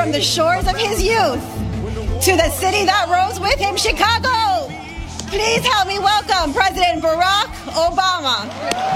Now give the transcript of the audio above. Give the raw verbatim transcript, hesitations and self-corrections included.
from the shores of his youth to the city that rose with him, Chicago. Please help me welcome President Barack Obama.